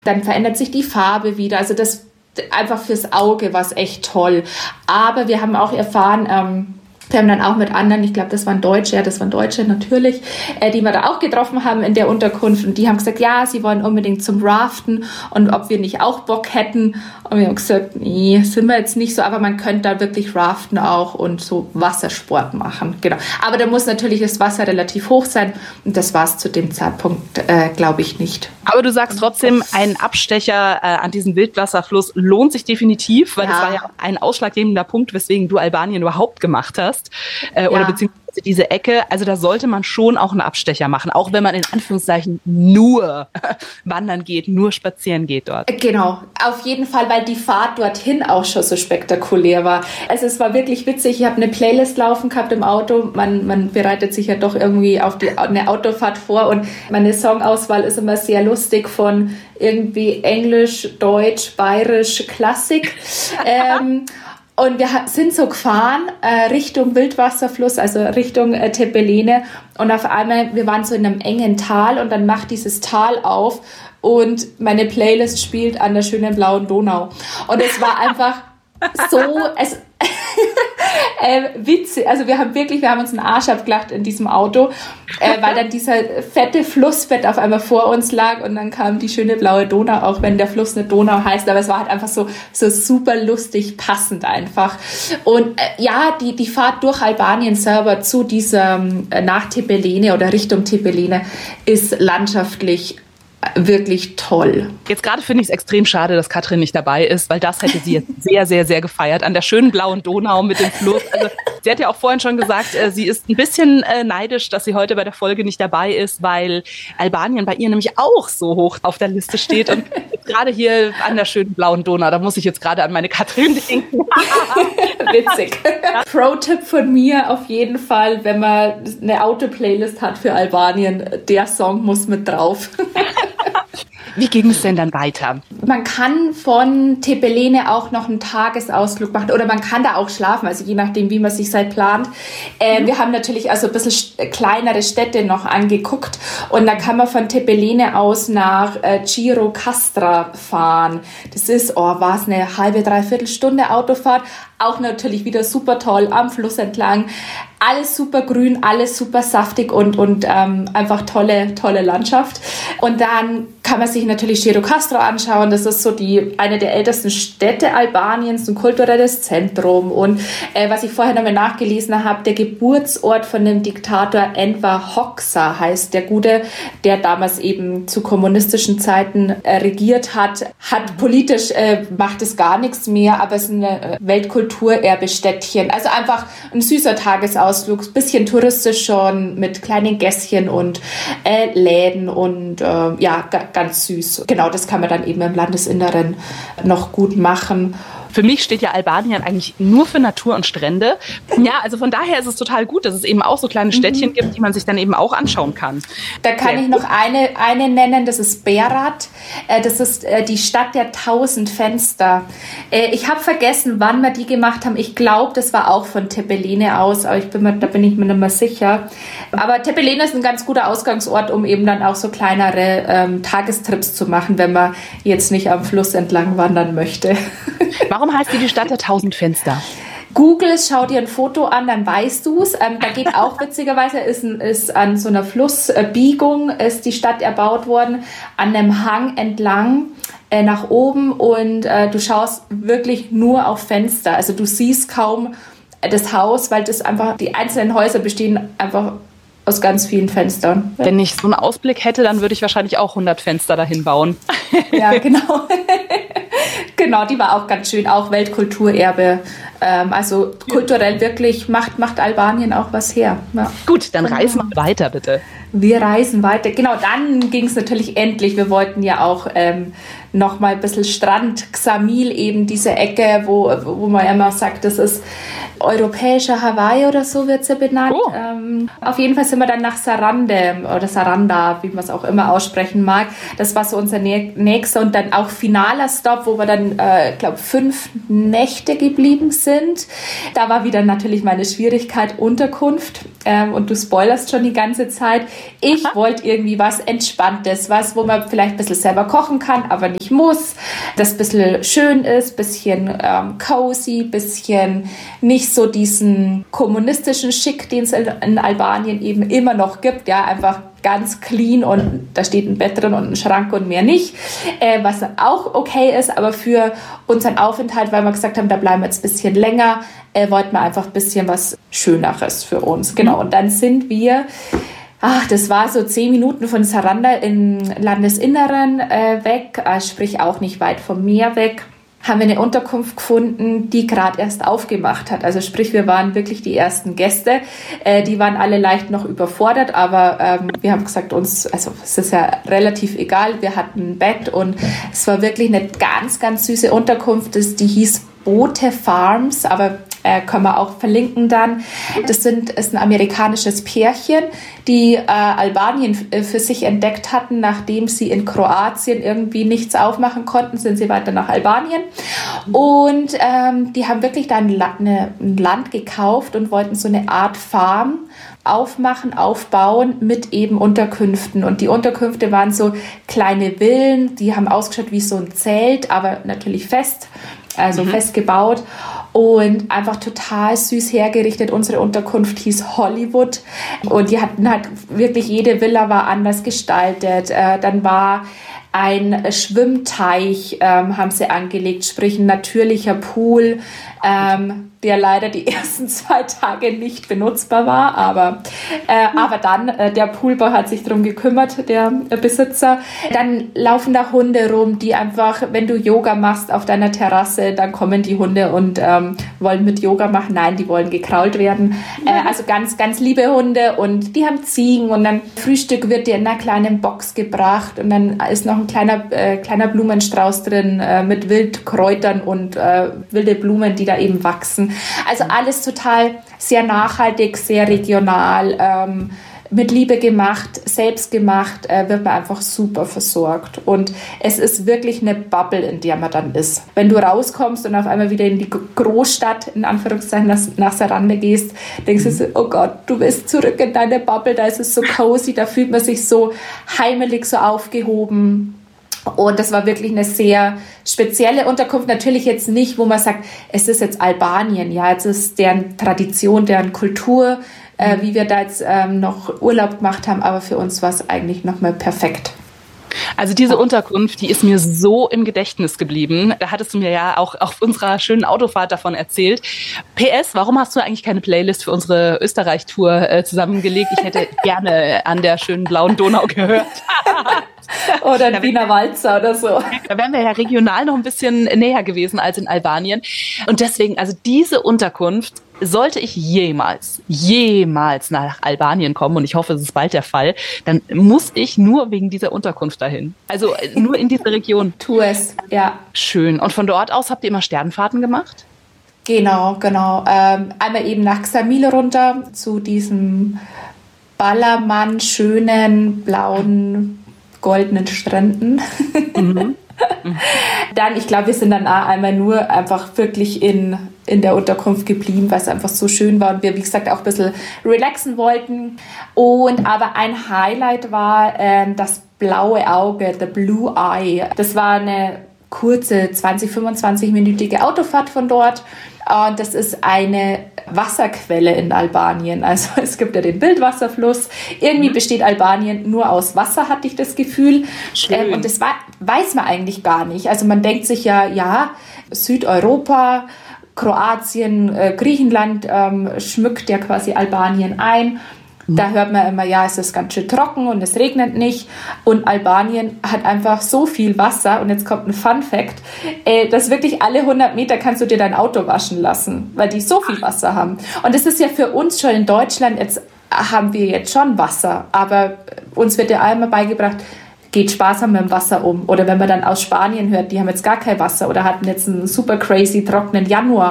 Dann verändert sich die Farbe wieder. Also das einfach fürs Auge war es echt toll. Aber wir haben auch erfahren, wir haben dann auch mit anderen, ich glaube, das waren Deutsche natürlich, die wir da auch getroffen haben in der Unterkunft. Und die haben gesagt, ja, sie wollen unbedingt zum Raften und ob wir nicht auch Bock hätten. Und wir haben gesagt, nee, sind wir jetzt nicht so, aber man könnte da wirklich raften auch und so Wassersport machen. Genau. Aber da muss natürlich das Wasser relativ hoch sein und das war es zu dem Zeitpunkt, glaube ich, nicht. Aber du sagst trotzdem, ein Abstecher an diesem Wildwasserfluss lohnt sich definitiv, weil das war ja ein ausschlaggebender Punkt, weswegen du Albanien überhaupt gemacht hast. Oder beziehungsweise diese Ecke, also da sollte man schon auch einen Abstecher machen, auch wenn man in Anführungszeichen nur wandern geht, nur spazieren geht dort. Genau, auf jeden Fall, weil die Fahrt dorthin auch schon so spektakulär war. Also es war wirklich witzig, ich habe eine Playlist laufen gehabt im Auto, man bereitet sich ja doch irgendwie auf eine Autofahrt vor und meine Songauswahl ist immer sehr lustig von irgendwie Englisch, Deutsch, Bayerisch, Klassik. Und wir sind so gefahren Richtung Wildwasserfluss, also Richtung Tepelene. Und auf einmal, wir waren so in einem engen Tal und dann macht dieses Tal auf und meine Playlist spielt an der schönen blauen Donau. Und es war einfach so witzig. Also wir haben uns einen Arsch abgelacht in diesem Auto, weil dann dieser fette Flussbett auf einmal vor uns lag und dann kam die schöne blaue Donau, auch wenn der Fluss nicht Donau heißt, aber es war halt einfach so super lustig, passend einfach. Und die Fahrt durch Albanien selber zu dieser nach Tepelene oder Richtung Tepelene ist landschaftlich wirklich toll. Jetzt gerade finde ich es extrem schade, dass Katrin nicht dabei ist, weil das hätte sie jetzt sehr, sehr, sehr gefeiert. An der schönen blauen Donau mit dem Fluss. Also, sie hat ja auch vorhin schon gesagt, sie ist ein bisschen neidisch, dass sie heute bei der Folge nicht dabei ist, weil Albanien bei ihr nämlich auch so hoch auf der Liste steht. Und gerade hier an der schönen blauen Donau, da muss ich jetzt gerade an meine Katrin denken. Witzig. Pro-Tipp von mir auf jeden Fall, wenn man eine Autoplaylist hat für Albanien, der Song muss mit drauf. Wie ging es denn dann weiter? Man kann von Tepelene auch noch einen Tagesausflug machen oder man kann da auch schlafen, also je nachdem, wie man sich halt plant. Wir haben natürlich also ein bisschen kleinere Städte noch angeguckt und da kann man von Tepelene aus nach Gjirokastra fahren. Das ist, war es eine halbe, dreiviertel Stunde Autofahrt. Auch natürlich wieder super toll am Fluss entlang. Alles super grün, alles super saftig und einfach tolle Landschaft. Und dann kann man sich natürlich Gjirokastra anschauen. Das ist so eine der ältesten Städte Albaniens, ein kulturelles Zentrum. Und was ich vorher nochmal nachgelesen habe, der Geburtsort von dem Diktator Enver Hoxha heißt der Gute, der damals eben zu kommunistischen Zeiten regiert hat politisch, macht es gar nichts mehr, aber es ist eine Weltkulturerbestädtchen. Also einfach ein süßer Tagesausflug, bisschen touristisch schon, mit kleinen Gässchen und Läden und ganz süß. Genau, das kann man dann eben im Landesinneren noch gut machen. Für mich steht ja Albanien eigentlich nur für Natur und Strände. Ja, also von daher ist es total gut, dass es eben auch so kleine Städtchen gibt, die man sich dann eben auch anschauen kann. Da kann ich noch eine nennen, das ist Berat. Das ist die Stadt der 1000 Fenster. Ich habe vergessen, wann wir die gemacht haben. Ich glaube, das war auch von Tepelene aus, aber da bin ich mir nicht mehr sicher. Aber Tepelene ist ein ganz guter Ausgangsort, um eben dann auch so kleinere Tagestrips zu machen, wenn man jetzt nicht am Fluss entlang wandern möchte. Warum heißt die Stadt der 1000 Fenster? Google, schau dir ein Foto an, dann weißt du es. Da geht auch witzigerweise, ist an so einer Flussbiegung ist die Stadt erbaut worden, an einem Hang entlang nach oben und du schaust wirklich nur auf Fenster. Also du siehst kaum das Haus, weil das einfach, die einzelnen Häuser bestehen einfach aus ganz vielen Fenstern. Wenn ich so einen Ausblick hätte, dann würde ich wahrscheinlich auch 100 Fenster dahin bauen. Ja, genau. Genau, die war auch ganz schön, auch Weltkulturerbe. Also kulturell wirklich macht Albanien auch was her. Ja. Gut, dann reisen wir weiter, bitte. Wir reisen weiter. Genau, dann ging es natürlich endlich. Wir wollten ja auch noch mal ein bisschen Strand, Ksamil eben, diese Ecke, wo man immer sagt, das ist Europäischer Hawaii oder so wird sie benannt. Oh. Auf jeden Fall sind wir dann nach Sarande oder Saranda, wie man es auch immer aussprechen mag. Das war so unser nächster und dann auch finaler Stop, wo wir dann, glaube 5 Nächte geblieben sind. Da war wieder natürlich meine Schwierigkeit Unterkunft und du spoilerst schon die ganze Zeit. Ich wollte irgendwie was Entspanntes, was, wo man vielleicht ein bisschen selber kochen kann, aber nicht muss, das ein bisschen schön ist, bisschen cozy, bisschen nicht so diesen kommunistischen Schick, den es in Albanien eben immer noch gibt, ja, einfach ganz clean und da steht ein Bett drin und ein Schrank und mehr nicht, was auch okay ist, aber für unseren Aufenthalt, weil wir gesagt haben, da bleiben wir jetzt ein bisschen länger, wollten wir einfach ein bisschen was Schöneres für uns. Genau, und dann sind wir, das war so 10 Minuten von Saranda im Landesinneren weg, sprich auch nicht weit vom Meer weg, haben wir eine Unterkunft gefunden, die gerade erst aufgemacht hat. Also sprich, wir waren wirklich die ersten Gäste. Die waren alle leicht noch überfordert, aber wir haben gesagt, es ist ja relativ egal. Wir hatten ein Bett und es war wirklich eine ganz, ganz süße Unterkunft. Die hieß Bote Farms, aber können wir auch verlinken dann. Das ist ein amerikanisches Pärchen, die Albanien für sich entdeckt hatten. Nachdem sie in Kroatien irgendwie nichts aufmachen konnten, sind sie weiter nach Albanien. Und die haben wirklich da ein Land gekauft und wollten so eine Art Farm aufbauen mit eben Unterkünften. Und die Unterkünfte waren so kleine Villen, die haben ausgeschaut wie so ein Zelt, aber natürlich fest gebaut und einfach total süß hergerichtet. Unsere Unterkunft hieß Hollywood und die hatten halt wirklich, jede Villa war anders gestaltet. Dann war ein Schwimmteich, haben sie angelegt, sprich ein natürlicher Pool, der leider die ersten 2 Tage nicht benutzbar war, aber dann, der Poolbau hat sich darum gekümmert, der Besitzer. Dann laufen da Hunde rum, die einfach, wenn du Yoga machst auf deiner Terrasse, dann kommen die Hunde und wollen mit Yoga machen. Nein, die wollen gekrault werden. Also ganz, ganz liebe Hunde und die haben Ziegen und dann Frühstück wird dir in einer kleinen Box gebracht und dann ist noch ein kleiner Blumenstrauß drin mit Wildkräutern und wilde Blumen, die da eben wachsen. Also alles total sehr nachhaltig, sehr regional, mit Liebe gemacht, selbst gemacht, wird man einfach super versorgt. Und es ist wirklich eine Bubble, in der man dann ist. Wenn du rauskommst und auf einmal wieder in die Großstadt, in Anführungszeichen, nach Sarande gehst, denkst du so, oh Gott, du bist zurück in deine Bubble, da ist es so cozy, da fühlt man sich so heimelig, so aufgehoben. Und das war wirklich eine sehr spezielle Unterkunft. Natürlich jetzt nicht, wo man sagt, es ist jetzt Albanien, ja, es ist deren Tradition, deren Kultur, wie wir da jetzt noch Urlaub gemacht haben, aber für uns war es eigentlich nochmal perfekt. Also diese Unterkunft, die ist mir so im Gedächtnis geblieben. Da hattest du mir ja auch auf unserer schönen Autofahrt davon erzählt. PS, warum hast du eigentlich keine Playlist für unsere Österreich-Tour zusammengelegt? Ich hätte gerne an der schönen blauen Donau gehört. Oder ein Wiener Walzer oder so. Da wären wir ja regional noch ein bisschen näher gewesen als in Albanien. Und deswegen, also diese Unterkunft, sollte ich jemals nach Albanien kommen, und ich hoffe, es ist bald der Fall, dann muss ich nur wegen dieser Unterkunft dahin. Also nur in diese Region. Tu es, ja. Schön. Und von dort aus habt ihr immer Sternfahrten gemacht? Genau. Einmal eben nach Ksamil runter zu diesem Ballermann, schönen, blauen, goldenen Stränden. Dann, ich glaube, wir sind dann einmal nur einfach wirklich in der Unterkunft geblieben, weil es einfach so schön war und wir, wie gesagt, auch ein bisschen relaxen wollten. Aber ein Highlight war das blaue Auge, the blue eye. Das war eine kurze 20-25-minütige Autofahrt von dort. Und das ist eine Wasserquelle in Albanien. Also es gibt ja den Wildwasserfluss. Irgendwie besteht Albanien nur aus Wasser, hatte ich das Gefühl. Und das weiß man eigentlich gar nicht. Also man denkt sich ja, Südeuropa, Kroatien, Griechenland schmückt ja quasi Albanien ein. Da hört man immer, ja, es ist ganz schön trocken und es regnet nicht. Und Albanien hat einfach so viel Wasser. Und jetzt kommt ein Fun-Fact, dass wirklich alle 100 Meter kannst du dir dein Auto waschen lassen, weil die so viel Wasser haben. Und das ist ja für uns schon in Deutschland, jetzt haben wir jetzt schon Wasser. Aber uns wird ja einmal beigebracht, geht sparsam mit dem Wasser um. Oder wenn man dann aus Spanien hört, die haben jetzt gar kein Wasser oder hatten jetzt einen super crazy trockenen Januar.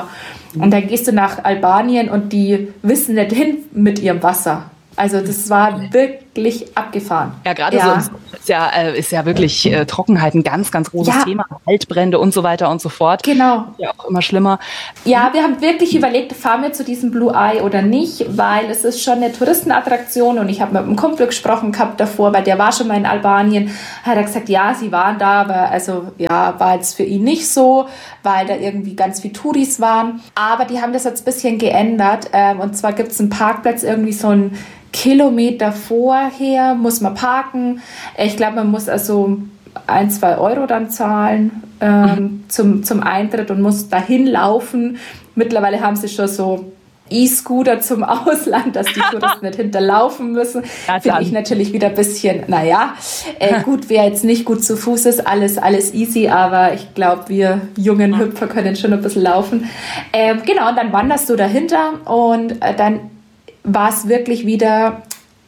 Und dann gehst du nach Albanien und die wissen nicht hin mit ihrem Wasser. Also das war wirklich abgefahren. Ja, gerade so ist ja wirklich Trockenheit ein ganz, ganz großes Thema. Waldbrände und so weiter und so fort. Genau. Ja, auch immer schlimmer. Ja, wir haben wirklich überlegt, fahren wir zu diesem Blue Eye oder nicht, weil es ist schon eine Touristenattraktion und ich habe mit einem Kumpel gesprochen gehabt davor, weil der war schon mal in Albanien. Hat er gesagt, ja, sie waren da, aber war jetzt für ihn nicht so, weil da irgendwie ganz viele Touris waren. Aber die haben das jetzt ein bisschen geändert und zwar gibt es einen Parkplatz, irgendwie so ein Kilometer vorher muss man parken. Ich glaube, man muss also 1-2 Euro dann zahlen zum Eintritt und muss dahin laufen. Mittlerweile haben sie schon so E-Scooter zum Ausland, dass die Touristen nicht hinterlaufen müssen. Finde ich natürlich wieder ein bisschen, gut, wer jetzt nicht gut zu Fuß ist, alles easy, aber ich glaube, wir jungen Hüpfer können schon ein bisschen laufen. Genau, und dann wanderst du dahinter und dann war es wirklich wieder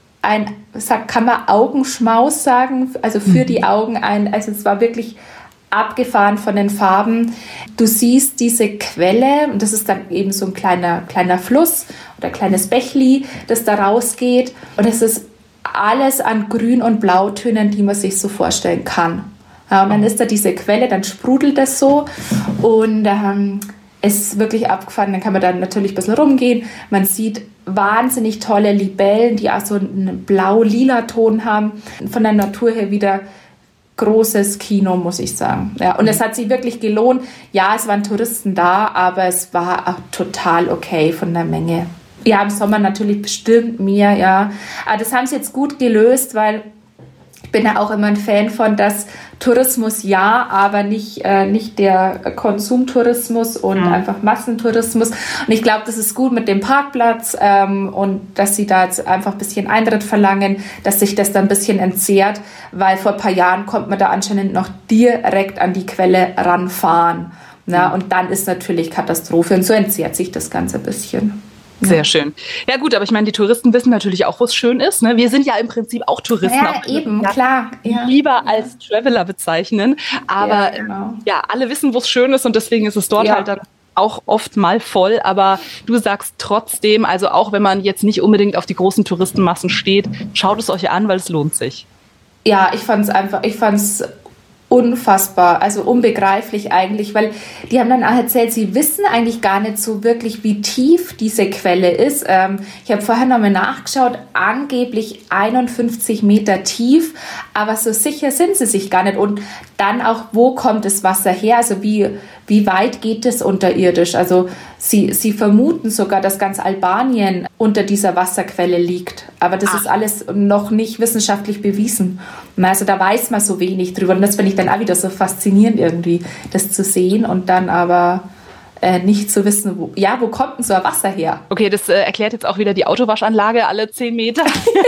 kann man Augenschmaus sagen, also für die Augen also es war wirklich abgefahren von den Farben. Du siehst diese Quelle und das ist dann eben so ein kleiner Fluss oder kleines Bächli, das da rausgeht und es ist alles an Grün- und Blautönen, die man sich so vorstellen kann. Ja, und dann ist da diese Quelle, dann sprudelt das so und es ist wirklich abgefahren. Dann kann man dann natürlich ein bisschen rumgehen. Man sieht wahnsinnig tolle Libellen, die auch so einen blau-lila Ton haben. Von der Natur her wieder großes Kino, muss ich sagen. Ja, und es hat sich wirklich gelohnt. Ja, es waren Touristen da, aber es war auch total okay von der Menge. Ja, im Sommer natürlich bestimmt mehr, ja. Aber das haben sie jetzt gut gelöst, weil ich bin ja auch immer ein Fan von, dass Tourismus aber nicht der Konsumtourismus und einfach Massentourismus. Und ich glaube, das ist gut mit dem Parkplatz und dass sie da jetzt einfach ein bisschen Eintritt verlangen, dass sich das dann ein bisschen entzerrt, weil vor ein paar Jahren konnte man da anscheinend noch direkt an die Quelle ranfahren. Und dann ist natürlich Katastrophe und so entzerrt sich das Ganze ein bisschen. Sehr schön. Ja gut, aber ich meine, die Touristen wissen natürlich auch, wo es schön ist. Ne? Wir sind ja im Prinzip auch Touristen. Ja, auch eben, klar. Ja. Lieber als Traveler bezeichnen. Aber alle wissen, wo es schön ist und deswegen ist es dort halt dann auch oft mal voll. Aber du sagst trotzdem, also auch wenn man jetzt nicht unbedingt auf die großen Touristenmassen steht, schaut es euch an, weil es lohnt sich. Ja, ich fand's unfassbar, also unbegreiflich eigentlich, weil die haben dann auch erzählt, sie wissen eigentlich gar nicht so wirklich, wie tief diese Quelle ist. Ich habe vorher nochmal nachgeschaut, angeblich 51 Meter tief, aber so sicher sind sie sich gar nicht. Und dann auch, wo kommt das Wasser her? Also wie weit geht es unterirdisch? Also sie vermuten sogar, dass ganz Albanien unter dieser Wasserquelle liegt. Aber das ist alles noch nicht wissenschaftlich bewiesen. Also da weiß man so wenig drüber. Und das finde ich dann auch wieder so faszinierend irgendwie, das zu sehen und dann aber nicht zu wissen, wo kommt denn so ein Wasser her? Okay, das erklärt jetzt auch wieder die Autowaschanlage alle 10 Meter.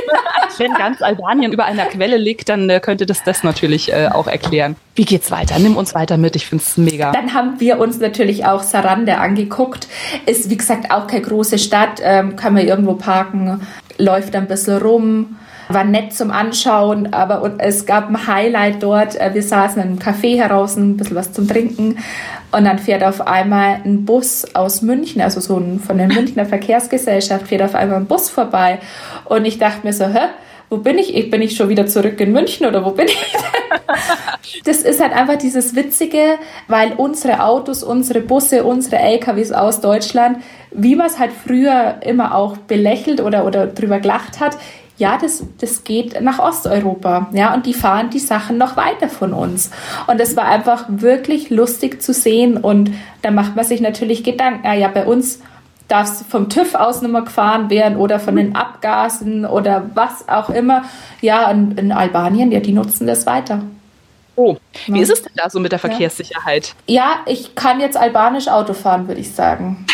Wenn ganz Albanien über einer Quelle liegt, dann könnte das natürlich auch erklären. Wie geht's weiter? Nimm uns weiter mit, ich finde es mega. Dann haben wir uns natürlich auch Sarande angeguckt. Ist, wie gesagt, auch keine große Stadt, kann man irgendwo parken, läuft ein bisschen rum. War nett zum Anschauen, aber es gab ein Highlight dort. Wir saßen in einem Café heraus, ein bisschen was zum Trinken und dann fährt auf einmal ein Bus aus München, also von der Münchner Verkehrsgesellschaft, fährt auf einmal ein Bus vorbei und ich dachte mir so, wo bin ich? Bin ich schon wieder zurück in München oder wo bin ich denn? Das ist halt einfach dieses Witzige, weil unsere Autos, unsere Busse, unsere LKWs aus Deutschland, wie man es halt früher immer auch belächelt oder drüber gelacht hat, ja, das geht nach Osteuropa, ja, und die fahren die Sachen noch weiter von uns. Und es war einfach wirklich lustig zu sehen und da macht man sich natürlich Gedanken, bei uns darf es vom TÜV aus nicht mehr gefahren werden oder von den Abgasen oder was auch immer. Ja, und in Albanien, die nutzen das weiter. Oh, wie ist es denn da so mit der Verkehrssicherheit? Ja, ich kann jetzt albanisch Auto fahren, würde ich sagen.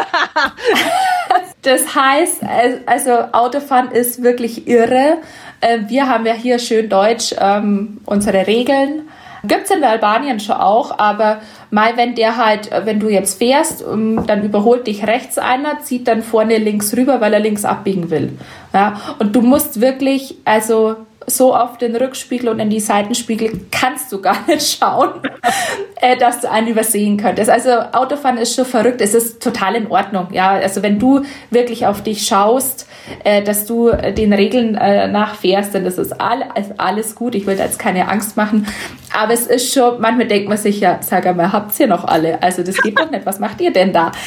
Das heißt, also Autofahren ist wirklich irre. Wir haben ja hier schön deutsch unsere Regeln. Gibt es in Albanien schon auch, aber wenn du jetzt fährst, dann überholt dich rechts einer, zieht dann vorne links rüber, weil er links abbiegen will. Ja, und du musst wirklich, also so auf den Rückspiegel und in die Seitenspiegel kannst du gar nicht schauen, dass du einen übersehen könntest. Also Autofahren ist schon verrückt. Es ist total in Ordnung. Ja, also wenn du wirklich auf dich schaust, dass du den Regeln nachfährst, dann ist alles gut. Ich will da jetzt keine Angst machen. Aber es ist schon, manchmal denkt man sich ja, sag einmal, habt's ihr noch alle? Also das geht doch nicht. Was macht ihr denn da?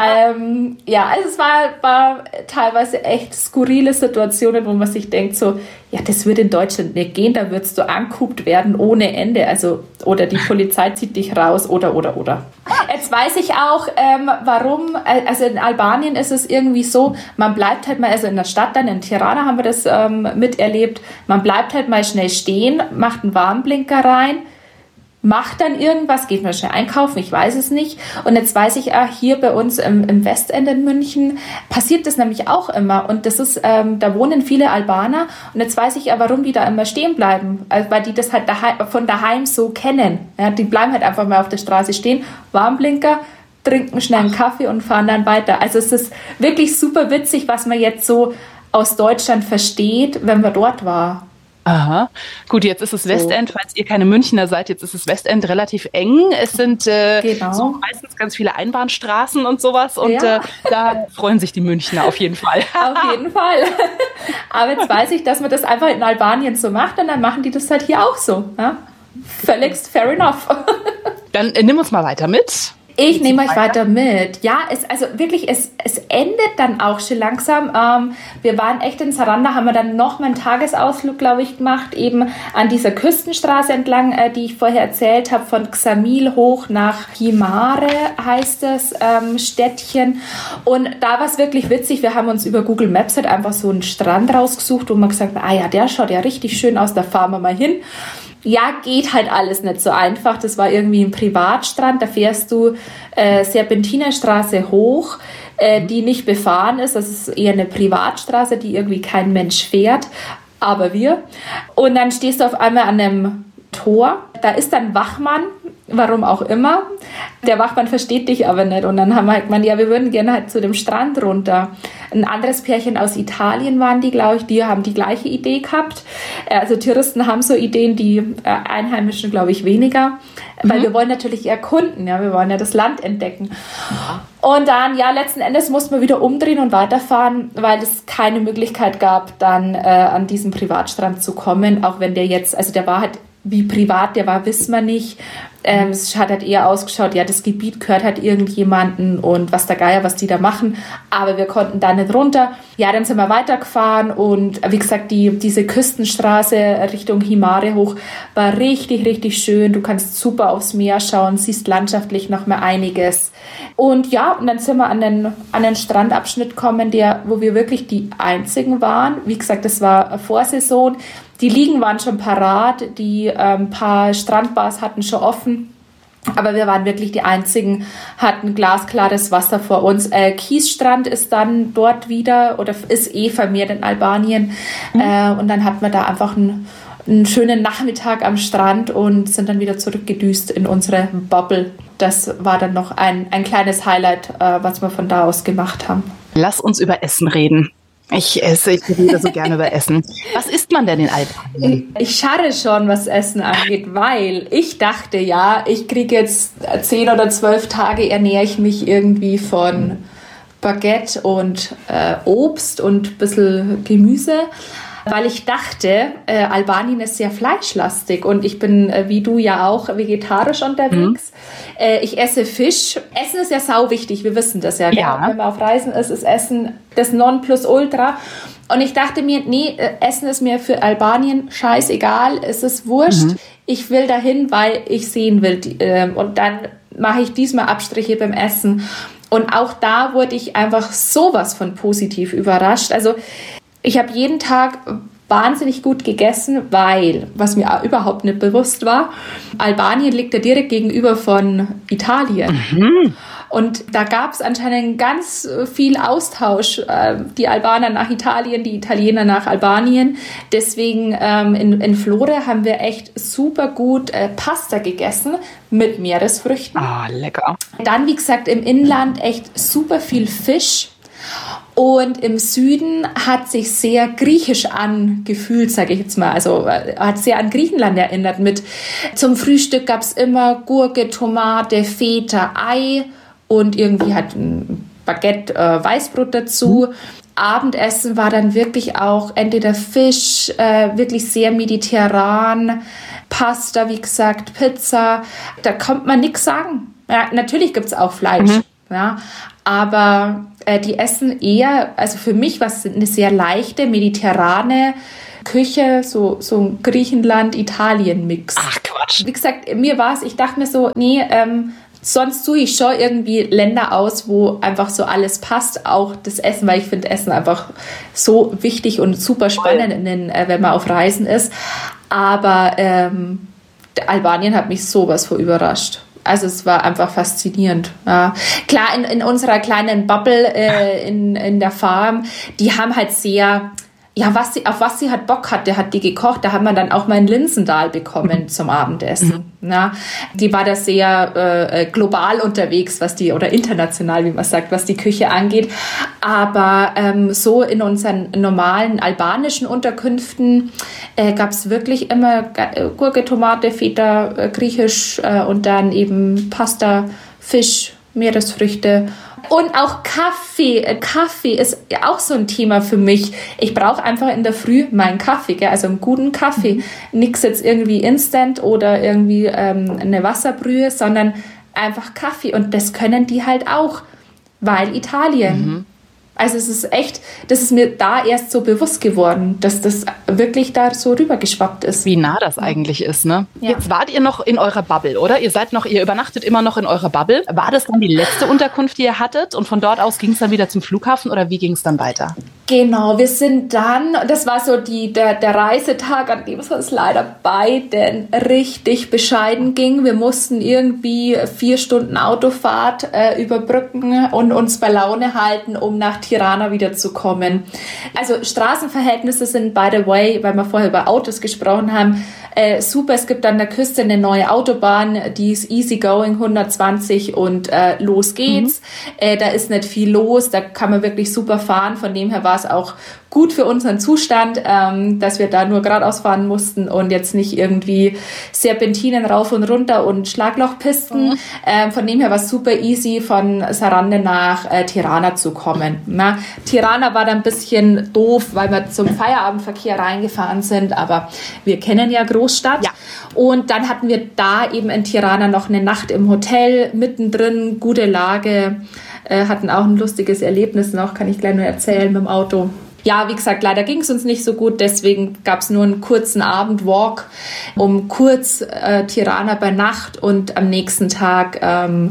Ja, also es war teilweise echt skurrile Situationen, wo man sich denkt so, ja, das würde in Deutschland nicht gehen, da würdest du angeguckt werden ohne Ende, also oder die Polizei zieht dich raus oder. Jetzt weiß ich auch, warum, also in Albanien ist es irgendwie so, man bleibt halt mal, also in der Stadt dann, in Tirana haben wir das miterlebt, man bleibt halt mal schnell stehen, macht einen Warnblinker rein, macht dann irgendwas, geht mal schnell einkaufen, ich weiß es nicht. Und jetzt weiß ich, hier bei uns im Westend in München passiert das nämlich auch immer. Und das ist, da wohnen viele Albaner. Und jetzt weiß ich ja, warum die da immer stehen bleiben. Also, weil die das halt von daheim so kennen. Ja, die bleiben halt einfach mal auf der Straße stehen, Warnblinker, trinken schnell einen Kaffee und fahren dann weiter. Also es ist wirklich super witzig, was man jetzt so aus Deutschland versteht, wenn man dort war. Aha. Gut, jetzt ist es Westend, falls ihr keine Münchner seid, jetzt ist es Westend relativ eng. Es sind so meistens ganz viele Einbahnstraßen und sowas und da freuen sich die Münchner auf jeden Fall. Auf jeden Fall. Aber jetzt weiß ich, dass man das einfach in Albanien so macht und dann machen die das halt hier auch so. Ja? Völligst fair enough. Dann nimm uns mal weiter mit. Ich nehme euch weiter mit. Ja, es endet dann auch schon langsam. Wir waren echt in Saranda, haben wir dann noch mal einen Tagesausflug, glaube ich, gemacht, eben an dieser Küstenstraße entlang, die ich vorher erzählt habe, von Ksamil hoch nach Himare heißt das Städtchen. Und da war es wirklich witzig, wir haben uns über Google Maps halt einfach so einen Strand rausgesucht, wo man gesagt hat, ja, der schaut ja richtig schön aus, da fahren wir mal hin. Ja, geht halt alles nicht so einfach. Das war irgendwie ein Privatstrand. Da fährst du Serpentinerstraße hoch, die nicht befahren ist. Das ist eher eine Privatstraße, die irgendwie kein Mensch fährt, aber wir. Und dann stehst du auf einmal an einem Tor. Da ist dann Wachmann, warum auch immer. Der Wachmann versteht dich aber nicht. Und dann haben wir halt gemeint, ja, wir würden gerne halt zu dem Strand runter. Ein anderes Pärchen aus Italien waren die, glaube ich, die haben die gleiche Idee gehabt. Also Touristen haben so Ideen, die Einheimischen, glaube ich, weniger. Weil wir wollen natürlich erkunden, ja, wir wollen ja das Land entdecken. Und dann, ja, letzten Endes mussten wir wieder umdrehen und weiterfahren, weil es keine Möglichkeit gab, dann an diesen Privatstrand zu kommen, auch wenn der jetzt, also der war halt wie privat der war, wissen wir nicht. Es hat halt eher ausgeschaut, ja, das Gebiet gehört halt irgendjemanden und was der Geier, was die da machen. Aber wir konnten da nicht runter. Ja, dann sind wir weitergefahren und wie gesagt, diese Küstenstraße Richtung Himare hoch war richtig, richtig schön. Du kannst super aufs Meer schauen, siehst landschaftlich noch mal einiges. Und ja, und dann sind wir an den Strandabschnitt gekommen, wo wir wirklich die Einzigen waren. Wie gesagt, das war Vorsaison. Die Liegen waren schon parat, die paar Strandbars hatten schon offen, aber wir waren wirklich die Einzigen, hatten glasklares Wasser vor uns. Kiesstrand ist dann dort wieder oder ist vermehrt in Albanien und dann hatten wir da einfach einen schönen Nachmittag am Strand und sind dann wieder zurückgedüst in unsere Bubble. Das war dann noch ein kleines Highlight, was wir von da aus gemacht haben. Lass uns über Essen reden. Ich rede so gerne über Essen. Was isst man denn in Albanien? Ich scharre schon, was Essen angeht, weil ich dachte, ja, ich kriege jetzt 10 oder 12 Tage, ernähre ich mich irgendwie von Baguette und Obst und ein bisschen Gemüse. Weil ich dachte, Albanien ist sehr fleischlastig und ich bin, wie du ja auch, vegetarisch unterwegs. Ich esse Fisch. Essen ist ja sau wichtig, wir wissen das ja. Ja. Wenn man auf Reisen ist Essen das Nonplusultra. Und ich dachte mir, nee, Essen ist mir für Albanien scheißegal, es ist wurscht. Ich will dahin, weil ich sehen will. Und dann mache ich diesmal Abstriche beim Essen. Und auch da wurde ich einfach sowas von positiv überrascht. Also ich habe jeden Tag wahnsinnig gut gegessen, weil, was mir auch überhaupt nicht bewusst war, Albanien liegt ja direkt gegenüber von Italien. Und da gab es anscheinend ganz viel Austausch, die Albaner nach Italien, die Italiener nach Albanien. Deswegen in Flore haben wir echt super gut Pasta gegessen mit Meeresfrüchten. Ah, lecker. Dann, wie gesagt, im Inland echt super viel Fisch. Und im Süden hat sich sehr griechisch angefühlt, sage ich jetzt mal. Also hat sehr an Griechenland erinnert. Zum Frühstück gab es immer Gurke, Tomate, Feta, Ei und irgendwie halt ein Baguette, Weißbrot dazu. Abendessen war dann wirklich auch entweder Fisch, wirklich sehr mediterran, Pasta, wie gesagt, Pizza. Da kommt man nichts sagen. Ja, natürlich gibt es auch Fleisch, ja, aber die essen eher, also für mich war es eine sehr leichte, mediterrane Küche, so ein Griechenland-Italien-Mix. Ach Quatsch. Wie gesagt, ich dachte mir so, nee, sonst suche ich schon irgendwie Länder aus, wo einfach so alles passt, auch das Essen, weil ich finde Essen einfach so wichtig und super spannend, wenn man auf Reisen ist. Aber Albanien hat mich sowas von überrascht. Also es war einfach faszinierend. Ja. Klar, in unserer kleinen Bubble in der Farm, die haben halt sehr... Ja, auf was sie halt Bock hatte, hat die gekocht. Da hat man dann auch mal ein Linsendahl bekommen zum Abendessen. Ja, die war da sehr global unterwegs, oder international, wie man sagt, was die Küche angeht. Aber so in unseren normalen albanischen Unterkünften gab es wirklich immer Gurke, Tomate, Feta, griechisch und dann eben Pasta, Fisch, Meeresfrüchte. Und auch Kaffee. Kaffee ist auch so ein Thema für mich. Ich brauche einfach in der Früh meinen Kaffee, gell? Also einen guten Kaffee. Nix jetzt irgendwie Instant oder irgendwie eine Wasserbrühe, sondern einfach Kaffee. Und das können die halt auch, weil Italien. Also es ist echt, das ist mir da erst so bewusst geworden, dass das wirklich da so rübergeschwappt ist. Wie nah das eigentlich ist, ne? Ja. Jetzt wart ihr noch in eurer Bubble, oder? Ihr übernachtet immer noch in eurer Bubble. War das dann die letzte Unterkunft, die ihr hattet? Und von dort aus ging es dann wieder zum Flughafen oder wie ging es dann weiter? Genau, wir sind dann, das war so der Reisetag, an dem es uns leider beiden richtig bescheiden ging. Wir mussten irgendwie 4 Stunden Autofahrt überbrücken und uns bei Laune halten, um nach Tirana wiederzukommen. Also Straßenverhältnisse sind, by the way, weil wir vorher über Autos gesprochen haben, super. Es gibt an der Küste eine neue Autobahn, die ist easy going, 120 und los geht's. Da ist nicht viel los, da kann man wirklich super fahren. Von dem her war es auch gut für unseren Zustand, dass wir da nur geradeaus fahren mussten und jetzt nicht irgendwie Serpentinen rauf und runter und Schlaglochpisten. Von dem her war es super easy, von Sarande nach Tirana zu kommen. Na, Tirana war dann ein bisschen doof, weil wir zum Feierabendverkehr reingefahren sind, aber wir kennen ja Großstadt. Ja. Und dann hatten wir da eben in Tirana noch eine Nacht im Hotel, mittendrin, gute Lage, hatten auch ein lustiges Erlebnis noch, kann ich gleich nur erzählen mit dem Auto. Ja, wie gesagt, leider ging es uns nicht so gut, deswegen gab es nur einen kurzen Abendwalk, um kurz Tirana bei Nacht und am nächsten Tag,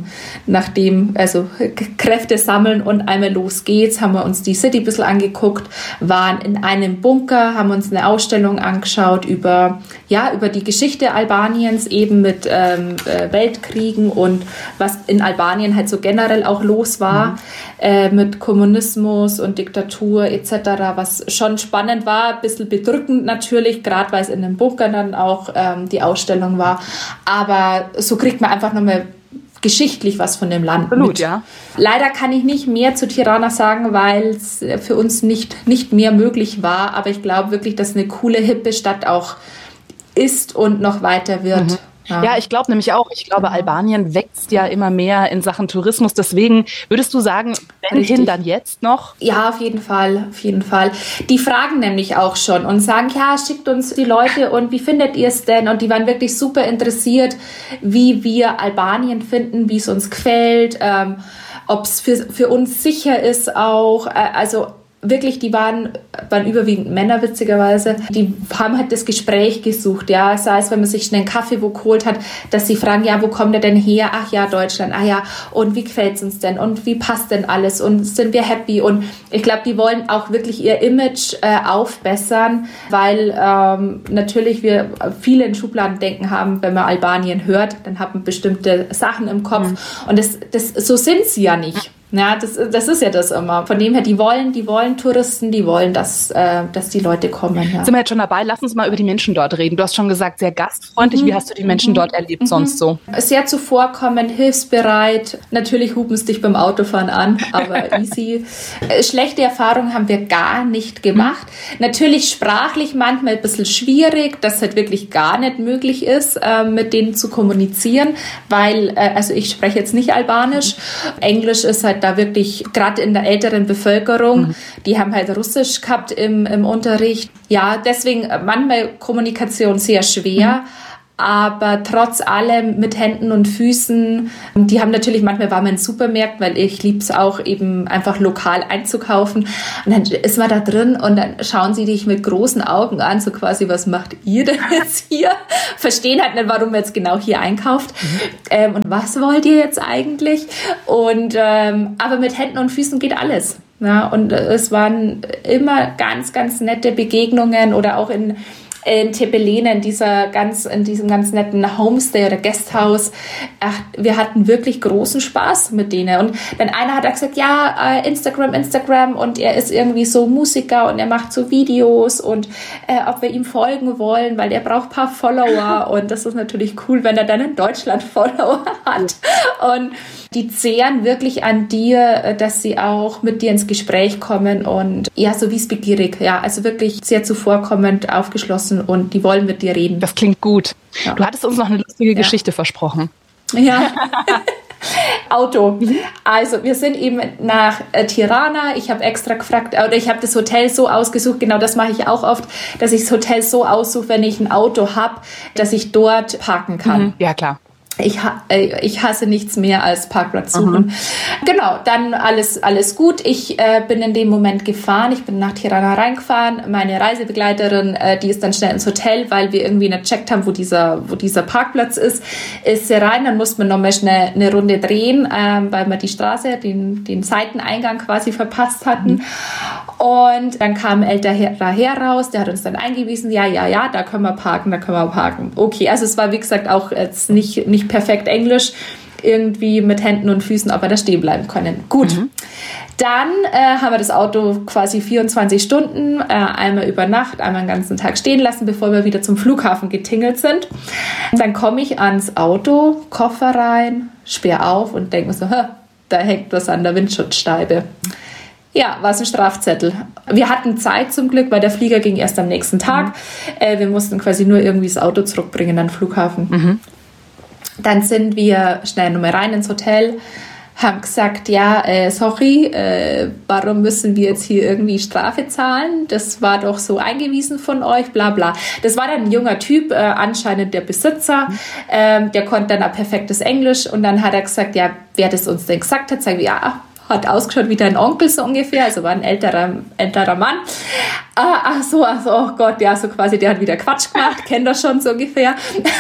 nachdem, also Kräfte sammeln und einmal los geht's, haben wir uns die City ein bisschen angeguckt, waren in einem Bunker, haben uns eine Ausstellung angeschaut über die Geschichte Albaniens, eben mit Weltkriegen und was in Albanien halt so generell auch los war, mit Kommunismus und Diktatur etc., was schon spannend war, ein bisschen bedrückend natürlich, gerade weil es in den Bunkern dann auch die Ausstellung war. Aber so kriegt man einfach nochmal geschichtlich was von dem Land Absolut, mit. Ja. Leider kann ich nicht mehr zu Tirana sagen, weil es für uns nicht mehr möglich war. Aber ich glaube wirklich, dass eine coole, hippe Stadt auch ist und noch weiter wird. Ja, ich glaube nämlich auch. Ich glaube, Albanien wächst ja immer mehr in Sachen Tourismus. Deswegen würdest du sagen, wenn hin, dann jetzt noch? Ja, auf jeden Fall, auf jeden Fall. Die fragen nämlich auch schon und sagen, ja, schickt uns die Leute und wie findet ihr es denn? Und die waren wirklich super interessiert, wie wir Albanien finden, wie es uns gefällt, ob es für uns sicher ist auch. Also wirklich, die waren überwiegend Männer, witzigerweise. Die haben halt das Gespräch gesucht, ja. Sei es, wenn man sich schnell einen Kaffee wo geholt hat, dass sie fragen, ja, wo kommt er denn her? Ach ja, Deutschland. Ah ja, und wie gefällt's uns denn? Und wie passt denn alles? Und sind wir happy? Und ich glaube, die wollen auch wirklich ihr Image aufbessern, weil natürlich wir viele in Schubladendenken haben, wenn man Albanien hört, dann hat man bestimmte Sachen im Kopf. Und so sind sie ja nicht. Ja, das ist ja das immer. Von dem her, die wollen Touristen, die wollen, dass die Leute kommen. Ja. Sind wir jetzt schon dabei? Lass uns mal über die Menschen dort reden. Du hast schon gesagt, sehr gastfreundlich. Wie hast du die Menschen dort erlebt sonst so? Sehr zuvorkommend, hilfsbereit. Natürlich hupen sie dich beim Autofahren an, aber easy. Schlechte Erfahrungen haben wir gar nicht gemacht. Natürlich sprachlich manchmal ein bisschen schwierig, dass es halt wirklich gar nicht möglich ist, mit denen zu kommunizieren, weil, also ich spreche jetzt nicht Albanisch. Englisch ist halt da wirklich, gerade in der älteren Bevölkerung, die haben halt Russisch gehabt im Unterricht. Ja, deswegen manchmal Kommunikation sehr schwer. Aber trotz allem mit Händen und Füßen, die haben natürlich, manchmal war man in Supermärkten, weil ich liebe es auch eben einfach lokal einzukaufen. Und dann ist man da drin und dann schauen sie dich mit großen Augen an, so quasi, was macht ihr denn jetzt hier? Verstehen halt nicht, warum ihr jetzt genau hier einkauft. Und was wollt ihr jetzt eigentlich? Und aber mit Händen und Füßen geht alles. Ja, und es waren immer ganz, ganz nette Begegnungen oder auch in Tepelene, in diesem ganz netten Homestay oder Guesthouse. Ach, wir hatten wirklich großen Spaß mit denen. Und dann einer hat gesagt, ja, Instagram und er ist irgendwie so Musiker und er macht so Videos und ob wir ihm folgen wollen, weil er braucht ein paar Follower und das ist natürlich cool, wenn er dann in Deutschland Follower hat. Und die zehren wirklich an dir, dass sie auch mit dir ins Gespräch kommen und ja, so wissbegierig, ja, also wirklich sehr zuvorkommend, aufgeschlossen und die wollen mit dir reden. Das klingt gut. Ja. Du hattest uns noch eine lustige Geschichte versprochen. Ja. Auto. Also wir sind eben nach Tirana. Ich habe extra gefragt, oder ich habe das Hotel so ausgesucht, genau das mache ich auch oft, dass ich das Hotel so aussuche, wenn ich ein Auto habe, dass ich dort parken kann. Ja, klar. Ich hasse nichts mehr als Parkplatz suchen. Genau, dann alles gut. Ich bin in dem Moment gefahren. Ich bin nach Tirana reingefahren. Meine Reisebegleiterin, die ist dann schnell ins Hotel, weil wir irgendwie nicht gecheckt haben, wo dieser Parkplatz ist sie rein. Dann musste man nochmal schnell eine Runde drehen, weil wir die Straße, den Seiteneingang quasi verpasst hatten. Und dann kam ein älterer Herr raus, der hat uns dann eingewiesen, ja, da können wir parken. Okay, also es war wie gesagt auch jetzt nicht perfekt Englisch, irgendwie mit Händen und Füßen, aber da stehen bleiben können. Gut. Dann haben wir das Auto quasi 24 Stunden, einmal über Nacht, einmal den ganzen Tag stehen lassen, bevor wir wieder zum Flughafen getingelt sind. Dann komme ich ans Auto, Koffer rein, sperr auf und denke mir so, da hängt was an der Windschutzscheibe. Ja, war es ein Strafzettel. Wir hatten Zeit zum Glück, weil der Flieger ging erst am nächsten Tag. Wir mussten quasi nur irgendwie das Auto zurückbringen an den Flughafen. Dann sind wir schnell nochmal rein ins Hotel, haben gesagt, ja, sorry, warum müssen wir jetzt hier irgendwie Strafe zahlen? Das war doch so eingewiesen von euch, bla bla. Das war dann ein junger Typ, anscheinend der Besitzer, der konnte dann auch perfektes Englisch und dann hat er gesagt, ja, wer das uns denn gesagt hat, sagen wir, ja, hat ausgeschaut wie dein Onkel so ungefähr, also war ein älterer Mann. Ach so, oh Gott, ja, so quasi, der hat wieder Quatsch gemacht, kennt das schon so ungefähr.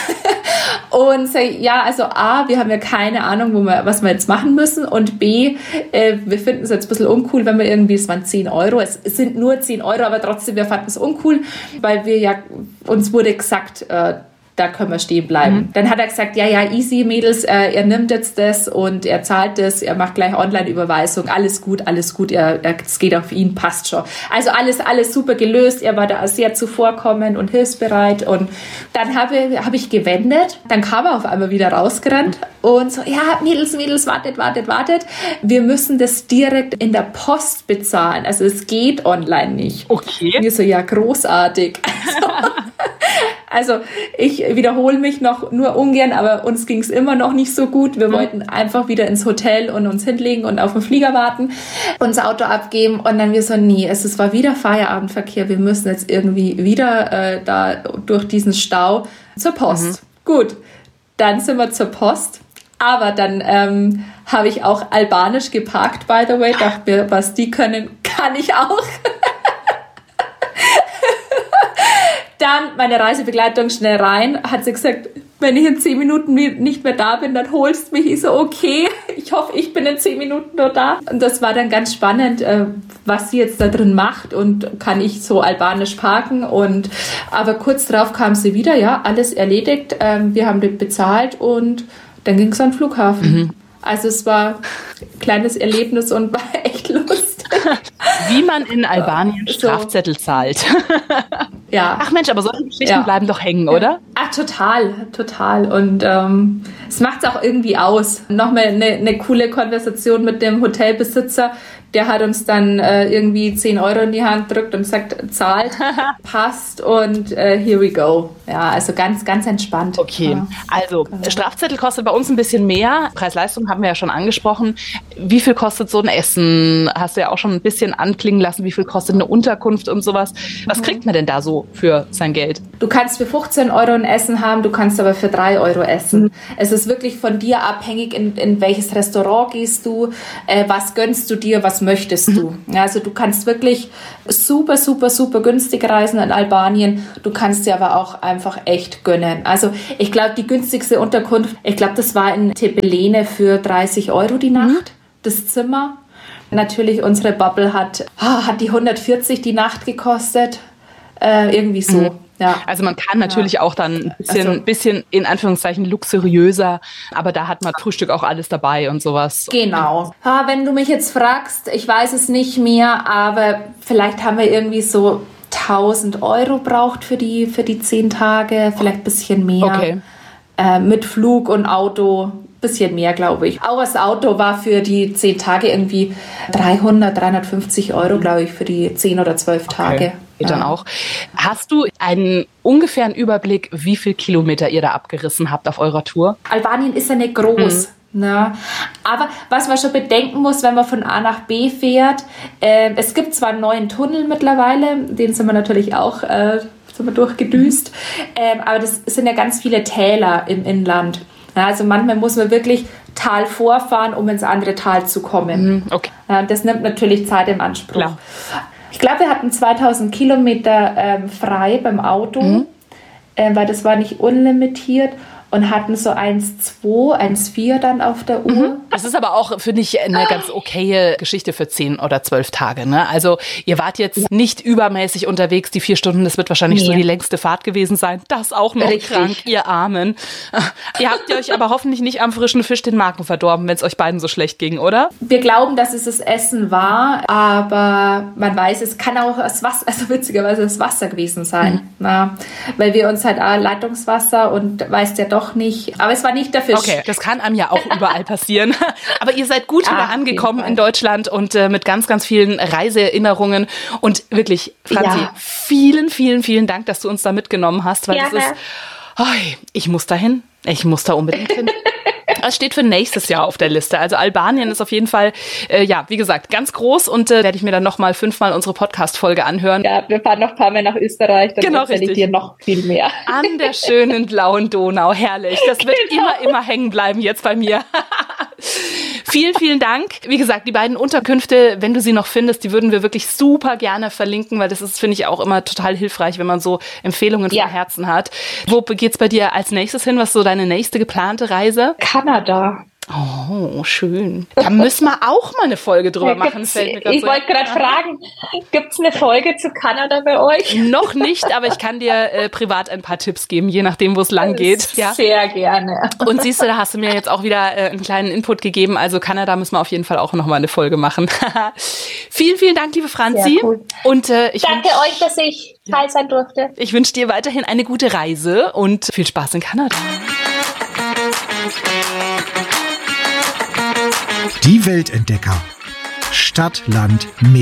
Und ja, also A, wir haben ja keine Ahnung, was wir jetzt machen müssen und B, wir finden es jetzt ein bisschen uncool, wenn wir irgendwie, es waren 10 Euro, es sind nur 10 Euro, aber trotzdem, wir fanden es uncool, weil uns wurde gesagt, da können wir stehen bleiben. Dann hat er gesagt, ja, easy, Mädels, er nimmt jetzt das und er zahlt das, er macht gleich Online-Überweisung, alles gut, es geht auf ihn, passt schon. Also alles super gelöst, er war da sehr zuvorkommend und hilfsbereit und dann habe ich gewendet, dann kam er auf einmal wieder rausgerannt und so, ja, Mädels, wartet, wir müssen das direkt in der Post bezahlen, also es geht online nicht. Okay. Wir so, ja, großartig. Also ich wiederhole mich noch nur ungern, aber uns ging es immer noch nicht so gut. Wir wollten einfach wieder ins Hotel und uns hinlegen und auf den Flieger warten, unser Auto abgeben und dann wir so, nee, es war wieder Feierabendverkehr, wir müssen jetzt irgendwie wieder da durch diesen Stau zur Post. Gut, dann sind wir zur Post. Aber dann habe ich auch Albanisch geparkt, by the way. Dachte mir, was die können, kann ich auch. Dann meine Reisebegleitung schnell rein, hat sie gesagt, wenn ich in 10 Minuten nicht mehr da bin, dann holst du mich. Ich so, okay, ich hoffe, ich bin in 10 Minuten nur da. Und das war dann ganz spannend, was sie jetzt da drin macht und kann ich so albanisch parken. Aber kurz darauf kam sie wieder, ja, alles erledigt, wir haben das bezahlt und dann ging es an den Flughafen. Also es war kleines Erlebnis und war echt lustig. Wie man in Albanien Strafzettel zahlt. Ja. Ach Mensch, aber solche Geschichten bleiben doch hängen, oder? Ach, total. Und es macht es auch irgendwie aus. Nochmal eine coole Konversation mit dem Hotelbesitzer. Der hat uns dann irgendwie 10 Euro in die Hand gedrückt und sagt, zahlt, passt und here we go. Ja, also ganz, ganz entspannt. Okay, also Strafzettel kostet bei uns ein bisschen mehr. Preis-Leistung haben wir ja schon angesprochen. Wie viel kostet so ein Essen? Hast du ja auch schon ein bisschen anklingen lassen. Wie viel kostet eine Unterkunft und sowas? Was kriegt man denn da so für sein Geld? Du kannst für 15 Euro ein Essen haben, du kannst aber für 3 Euro essen. Es ist wirklich von dir abhängig, in welches Restaurant gehst du, was gönnst du dir, was möchtest du. Also du kannst wirklich super, super, super günstig reisen in Albanien. Du kannst dir aber auch einfach echt gönnen. Also ich glaube, die günstigste Unterkunft, ich glaube, das war in Tepelene für 30 Euro die Nacht, das Zimmer. Natürlich, unsere Bubble hat die 140 die Nacht gekostet. Irgendwie so. Ja. Also man kann natürlich auch dann ein bisschen in Anführungszeichen luxuriöser, aber da hat man Frühstück auch alles dabei und sowas. Genau. Wenn du mich jetzt fragst, ich weiß es nicht mehr, aber vielleicht haben wir irgendwie so 1.000 Euro braucht für die 10 Tage, vielleicht ein bisschen mehr. Okay. Mit Flug und Auto, bisschen mehr, glaube ich. Auch das Auto war für die 10 Tage irgendwie 350 Euro, glaube ich, für die 10 oder 12 Tage. Okay. Dann auch. Hast du einen ungefähren Überblick, wie viel Kilometer ihr da abgerissen habt auf eurer Tour? Albanien ist ja nicht groß. Ne? Aber was man schon bedenken muss, wenn man von A nach B fährt, es gibt zwar einen neuen Tunnel mittlerweile, den sind wir natürlich auch durchgedüst, aber das sind ja ganz viele Täler im Inland. Ja, also manchmal muss man wirklich Tal vorfahren, um ins andere Tal zu kommen. Okay. Das nimmt natürlich Zeit im Anspruch. Klar. Ich glaube, wir hatten 2000 Kilometer frei beim Auto, weil das war nicht unlimitiert. Und hatten so 1,2, 1,4 dann auf der Uhr. Das ist aber auch, finde ich, eine ganz okaye Geschichte für 10 oder 12 Tage. Ne? Also ihr wart jetzt nicht übermäßig unterwegs, die 4 Stunden, das wird wahrscheinlich so die längste Fahrt gewesen sein. Das auch noch krank, ihr Armen. Ihr habt euch aber hoffentlich nicht am frischen Fisch den Magen verdorben, wenn es euch beiden so schlecht ging, oder? Wir glauben, dass es das Essen war, aber man weiß, es kann auch das Wasser, also witzigerweise das Wasser gewesen sein. Na, weil wir uns halt Leitungswasser und weißt ja doch nicht, aber es war nicht der Fisch. Okay, das kann einem ja auch überall passieren. Aber ihr seid gut wieder angekommen in Deutschland und mit ganz, ganz vielen Reiseerinnerungen. Und wirklich, Franzi, vielen, vielen, vielen Dank, dass du uns da mitgenommen hast, weil das ist, ich muss dahin. Ich muss da unbedingt hin. Das steht für nächstes Jahr auf der Liste. Also Albanien ist auf jeden Fall, wie gesagt, ganz groß und werde ich mir dann nochmal 5-mal unsere Podcast-Folge anhören. Ja, wir fahren noch ein paar Mal nach Österreich, dann erzähle ich dir noch viel mehr. An der schönen blauen Donau, herrlich. Das wird immer hängen bleiben jetzt bei mir. Vielen, vielen Dank. Wie gesagt, die beiden Unterkünfte, wenn du sie noch findest, die würden wir wirklich super gerne verlinken, weil das ist, finde ich, auch immer total hilfreich, wenn man so Empfehlungen vom Herzen hat. Wo geht's bei dir als nächstes hin? Was ist so deine nächste geplante Reise? Kanada. Oh, schön. Da müssen wir auch mal eine Folge drüber machen. Ich wollte gerade fragen, gibt es eine Folge zu Kanada bei euch? Noch nicht, aber ich kann dir privat ein paar Tipps geben, je nachdem, wo es lang geht. Ja? Sehr gerne. Und siehst du, da hast du mir jetzt auch wieder einen kleinen Input gegeben. Also Kanada müssen wir auf jeden Fall auch nochmal eine Folge machen. Vielen, vielen Dank, liebe Franzi. Cool. Und danke euch, dass ich teil sein durfte. Ich wünsche dir weiterhin eine gute Reise und viel Spaß in Kanada. Die Weltentdecker. Stadt, Land, Meer.